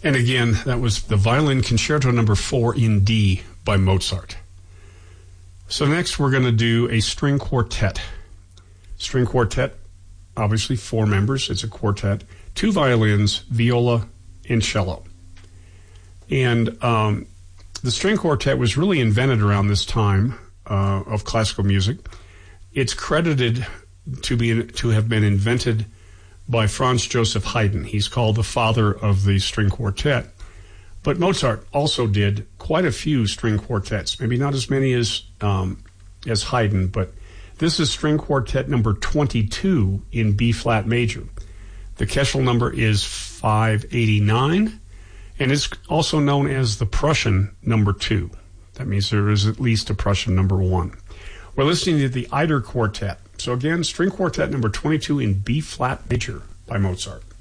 And again, that was the Violin Concerto number 4 in D by Mozart. So next we're going to do a string quartet. String quartet, obviously 4 members. It's a quartet. 2 violins, viola, and cello. And the string quartet was really invented around this time of classical music. It's credited to have been invented by Franz Joseph Haydn. He's called the father of the string quartet. But Mozart also did quite a few string quartets, maybe not as many as Haydn, but this is string quartet number 22 in B flat major. The Kessel number is 589, and it's also known as the Prussian number 2. That means there is at least a Prussian number 1. We're listening to the Eider Quartet. So again, string quartet number 22 in B flat major by Mozart.